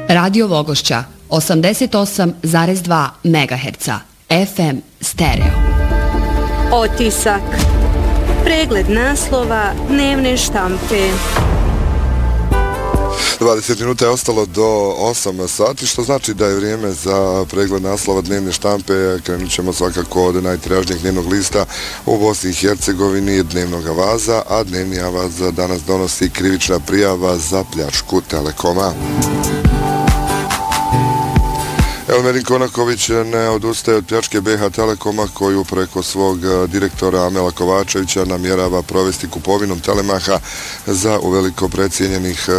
Radio Vogošća 88,2 MHz FM stereo. Otisak. Pregled naslova dnevne štampe. 20 minuta je ostalo do 8 sati, što znači da je vrijeme za pregled naslova dnevne štampe. Krenut ćemo svakako od najtiražnijeg dnevnog lista u Bosni i Hercegovini, dnevnog avaza, a dnevni avaz danas donosi krivična prijava za pljačku Telekoma. Elmerin Konaković ne odustaje od pljačke BH Telekoma, koju preko svog direktora Amela Kovačevića namjerava provesti kupovinom Telemaha za uveliko precijenjenih